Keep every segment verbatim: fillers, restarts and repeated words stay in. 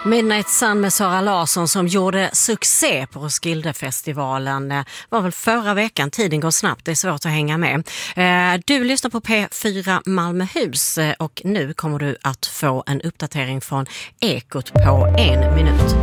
Midnight Sun med Sara Larsson som gjorde succé på Roskildefestivalen var väl förra veckan. Tiden går snabbt, det är svårt att hänga med. Du lyssnar på P fyra Malmöhus och nu kommer du att få en uppdatering från Ekot på en minut.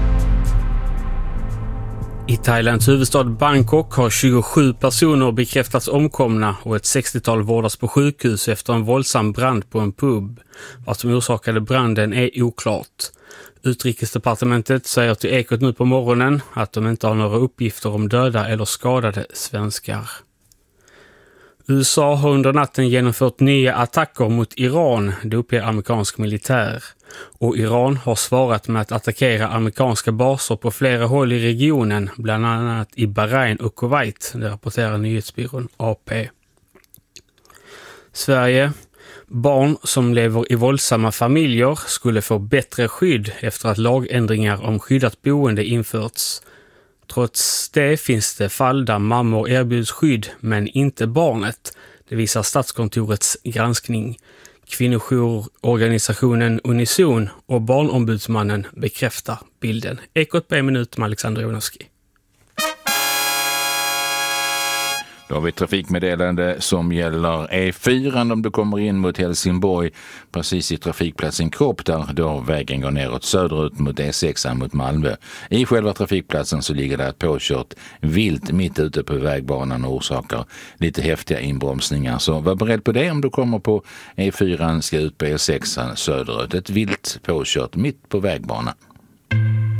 I Thailands huvudstad Bangkok har tjugosju personer bekräftats omkomna och ett sextiotal vårdas på sjukhus efter en våldsam brand på en pub. Vad som orsakade branden är oklart. Utrikesdepartementet säger till Ekot nu på morgonen att de inte har några uppgifter om döda eller skadade svenskar. U S A har under natten genomfört nya attacker mot Iran, det uppger amerikansk militär. Och Iran har svarat med att attackera amerikanska baser på flera håll i regionen, bland annat i Bahrain och Kuwait, det rapporterar nyhetsbyrån A P. Sverige. Barn som lever i våldsamma familjer skulle få bättre skydd efter att lagändringar om skyddat boende införts. Trots det finns det fall där mammor erbjuds skydd men inte barnet. Det visar Statskontorets granskning. Kvinnojourorganisationen Unison och Barnombudsmannen bekräftar bilden. Ekot på en minut med Alexander Jonowski. Då har vi trafikmeddelande som gäller E fyra om du kommer in mot Helsingborg, precis i trafikplatsen Kropp där då vägen går neråt söderut mot E sex mot Malmö. I själva trafikplatsen så ligger det ett påkört vilt mitt ute på vägbanan och orsakar lite häftiga inbromsningar. Så var beredd på det om du kommer på E fyra ska ut på E sex söderut. Ett vilt påkört mitt på vägbanan.